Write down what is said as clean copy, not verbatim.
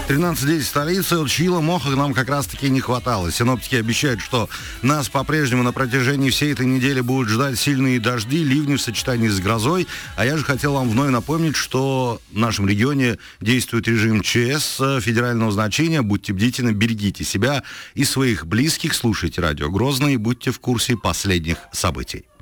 13:10 столица. Вот Чила Моха нам как раз-таки не хватало. Синоптики обещают, что нас по-прежнему на протяжении всей этой недели будут ждать сильные дожди, ливни в сочетании с грозой. А я же хотел вам вновь напомнить, что в нашем регионе действует режим ЧС федерального значения. Будьте бдительны, берегите себя и своих близких. Слушайте радио Грозный и будьте в курсе последних событий.